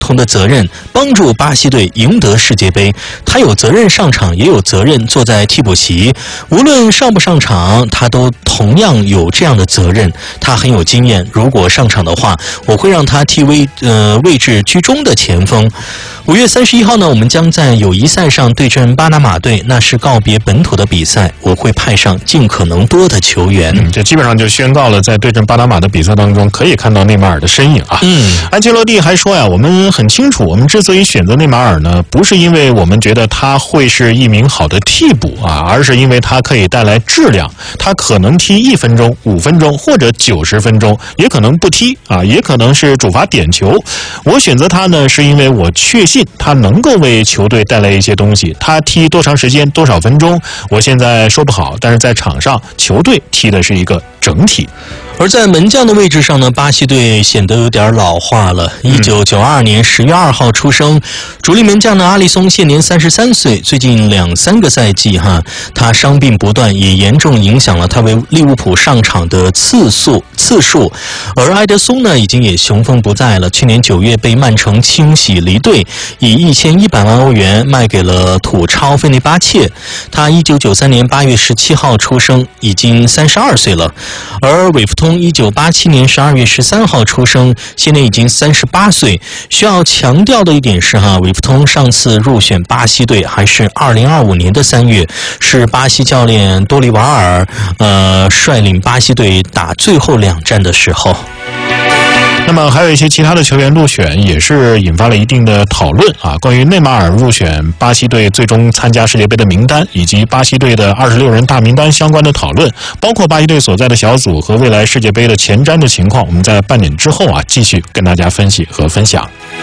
同的责任，帮助巴西队赢得世界杯。他有责任上场，也有责任坐在替补席。无论上不上场，他都同样有这样的责任。他很有经验，如果上场的话，我会让他踢位置居中的前锋。5月31号呢，我们将在友谊赛上对阵巴拿马队，那是告别本土的比赛，我会派上尽可能多的球员。 这基本上就宣告了在对阵巴拿马的比赛当中可以看到内马尔的身影啊。安切洛蒂还说呀，我们很清楚，我们之所以选择内马尔呢，不是因为我们觉得他会是一名好的替补啊，而是因为他可以带来质量。他可能踢1分钟、5分钟或者90分钟，也可能不踢啊，也可能是主罚点球。我选择他呢，是因为我确信他能够为球队带来一些东西。他踢多长时间、多少分钟，我现在说不好，但是在场上球队踢的是一个整体。 而在门将的位置上呢，巴西队显得有点老化了。1992年10月2号出生，主力门将呢阿里松现年33岁，最近2-3个赛季他伤病不断，也严重影响了他为利物浦上场的次数。而埃德松呢，已经也雄风不再了。去年9月被曼城清洗离队，以1100万欧元卖给了土超费内巴切。他1993年8月17号出生，已经32岁了。而韦弗通1987年12月13号出生，现在已经38岁。需要强调的一点是韦弗通上次入选巴西队还是2025年的3月，是巴西教练多利瓦尔率领巴西队打最后2战的时候。 那么还有一些其他的球员入选也是引发了一定的讨论啊。关于内马尔入选巴西队最终参加世界杯的名单，以及巴西队的26人大名单相关的讨论，包括巴西队所在的小组和未来世界杯的前瞻的情况，我们在半点之后继续跟大家分析和分享。